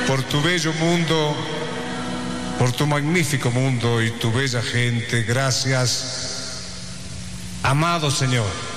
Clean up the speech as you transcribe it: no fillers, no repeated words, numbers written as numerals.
por tu bello mundo, por tu magnífico mundo y tu bella gente. Gracias, amado Señor.